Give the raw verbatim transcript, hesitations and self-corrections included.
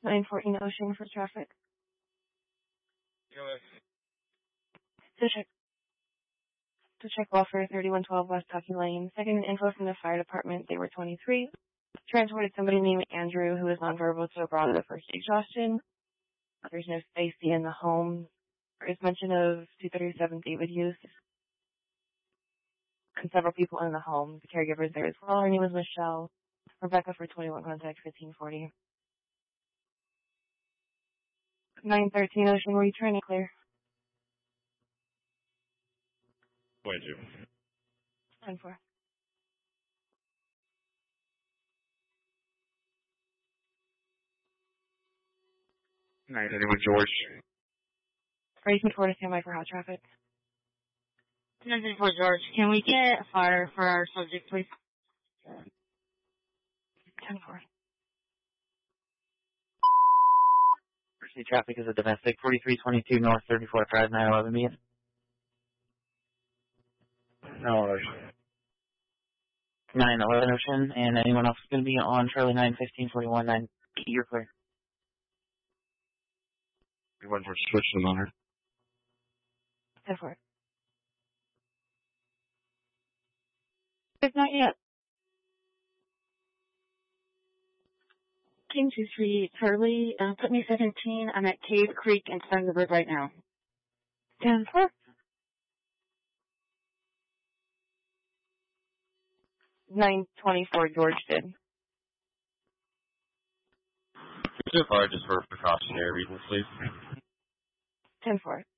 nine fourteen Ocean for traffic. Go To check, to check welfare, thirty-one twelve West Tucky Lane. Second info from the fire department, they were twenty-three. Transported somebody named Andrew who was nonverbal to a broad of first exhaustion. There's no safety in the home. There is mention of two thirty-seven David use. And several people in the home. The caregivers there as well. Her name was Michelle. Rebecca for twenty-one contact fifteen forty. nine thirteen Ocean, were you trying to clear? twenty-two. ten four. nine thirty-one George. Racing four to standby for hot traffic. nine thirty-four George, can we get a fire for our subject, please? ten four. Emergency traffic is a domestic, forty-three twenty-two North thirty-fourth Drive, nine eleven B. No orders. nine eleven Ocean, and anyone else is going to be on Charlie nine fifteen forty-one nine. You're clear. We went for switch them on her. ten four. It's not yet. King two three Charlie, uh, put me seventeen. I'm at Cave Creek and Thunderbird right now. ten four. nine twenty-four George did. So far, just for precautionary reasons, please. ten four.